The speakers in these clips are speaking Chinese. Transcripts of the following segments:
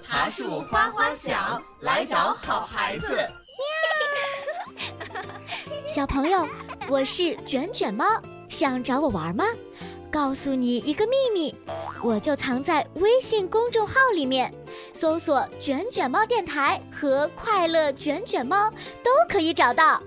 爬树花花响，来找好孩子。 小朋友，我是卷卷猫，想找我玩吗？告诉你一个秘密，我就藏在微信公众号里面，搜索卷卷猫电台和快乐卷卷猫都可以找到。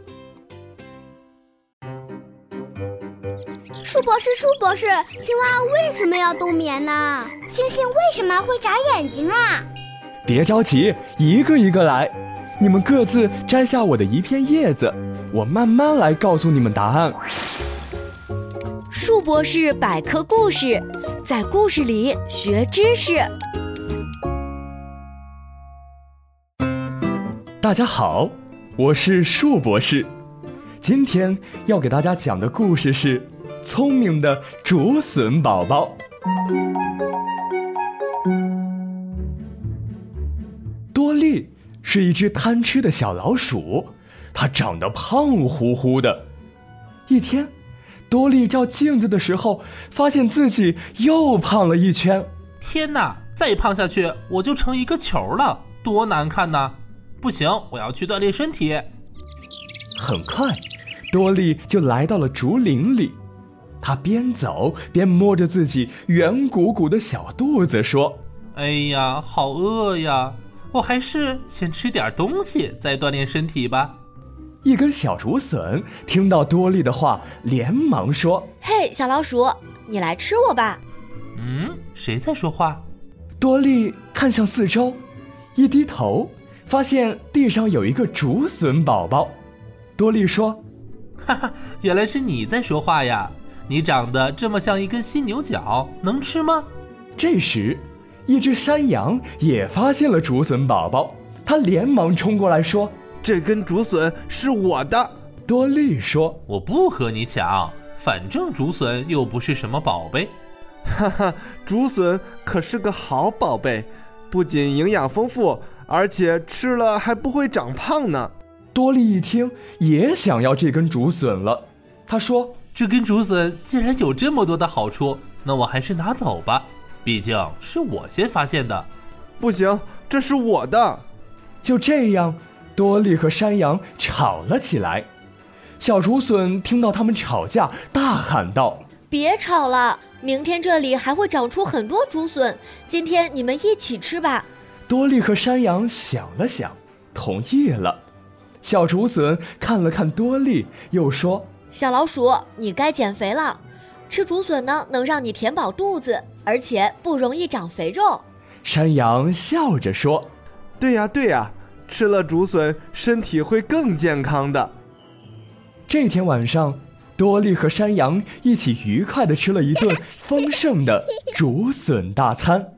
树博士，青蛙为什么要冬眠呢？ 星星为什么会眨眼睛啊？ 别着急，一个一个来，你们各自摘下我的一片叶子，我慢慢来告诉你们答案。 树博士百科故事，在故事里学知识。 大家好，我是树博士，今天要给大家讲的故事是聪明的竹笋宝宝。多利是一只贪吃的小老鼠，它长得胖乎乎的。一天，多利照镜子的时候，发现自己又胖了一圈。 天哪，再胖下去我就成一个球了，多难看呐！不行，我要去锻炼身体。 很快，多利就来到了竹林里。他边走边摸着自己圆鼓鼓的小肚子说： 哎呀，好饿呀，我还是先吃点东西再锻炼身体吧。 一根小竹笋听到多利的话，连忙说： 嘿，小老鼠，你来吃我吧。 谁在说话？ 多利看向四周，一低头发现地上有一个竹笋宝宝。多利说： 哈哈，原来是你在说话呀，你长得这么像一根犀牛角，能吃吗？ 这时一只山羊也发现了竹笋宝宝，它连忙冲过来说： 这根竹笋是我的。 多利说： 我不和你抢，反正竹笋又不是什么宝贝。 哈哈，竹笋可是个好宝贝，不仅营养丰富，而且吃了还不会长胖呢。 多利一听也想要这根竹笋了，他说： 这根竹笋既然有这么多的好处，那我还是拿走吧，毕竟是我先发现的。 不行，这是我的。 就这样，多利和山羊吵了起来。小竹笋听到他们吵架，大喊道： 别吵了，明天这里还会长出很多竹笋，今天你们一起吃吧。 多利和山羊想了想，同意了。小竹笋看了看多利，又说： 小老鼠，你该减肥了，吃竹笋呢能让你填饱肚子，而且不容易长肥肉。 山羊笑着说： 对呀，吃了竹笋身体会更健康的。 这天晚上，多利和山羊一起愉快地吃了一顿丰盛的竹笋大餐。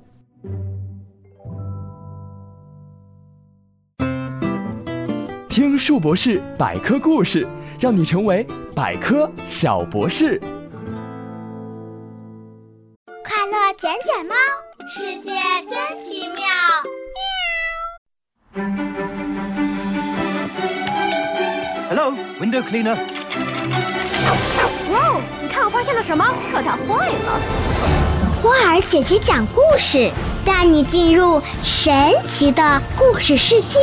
听树博士百科故事，让你成为百科小博士。 快乐卷卷猫，世界真奇妙。 Hello, window cleaner. 哇，你看我发现了什么？可它坏了。 花儿姐姐讲故事，带你进入神奇的故事世界。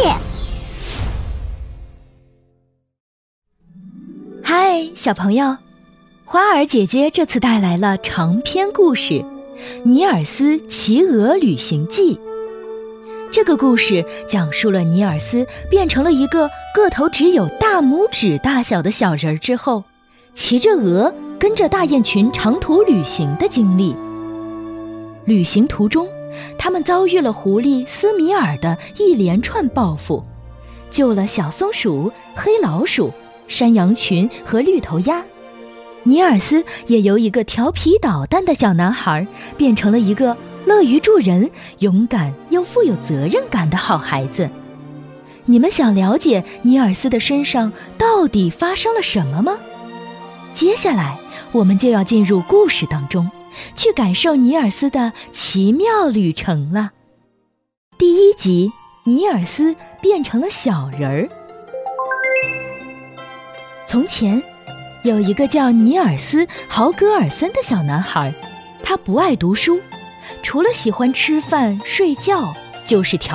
嗨，小朋友，花儿姐姐这次带来了长篇故事《尼尔斯骑鹅旅行记》。这个故事讲述了尼尔斯变成了一个个头只有大拇指大小的小人之后，骑着鹅跟着大雁群长途旅行的经历。旅行途中，他们遭遇了狐狸斯米尔的一连串报复，救了小松鼠、黑老鼠、山羊群和绿头鸭。尼尔斯也由一个调皮捣蛋的小男孩变成了一个乐于助人、勇敢又富有责任感的好孩子。你们想了解尼尔斯的身上到底发生了什么吗？接下来我们就要进入故事当中，去感受尼尔斯的奇妙旅程了。第一集，尼尔斯变成了小人儿。从前有一个叫尼尔斯·豪格尔森的小男孩，他不爱读书，除了喜欢吃饭睡觉就是调